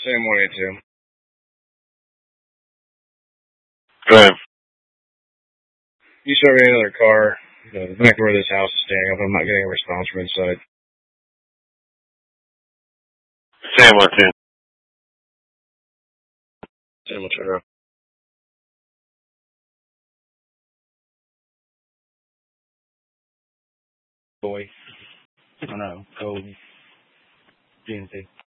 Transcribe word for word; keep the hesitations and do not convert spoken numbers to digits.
Same way too. Go ahead. You start getting another car, the back door of this house is staying up. I'm not getting a response from inside. Same one too. Same with her. Boy. I don't know. Code. G N C.